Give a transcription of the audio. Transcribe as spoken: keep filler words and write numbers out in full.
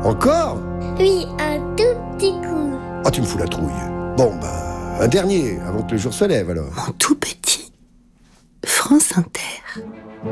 Encore? Oui, un tout petit coup. Ah, tu me fous la trouille. Bon, bah, un dernier, avant que le jour se lève, alors. Mon tout petit. France Inter.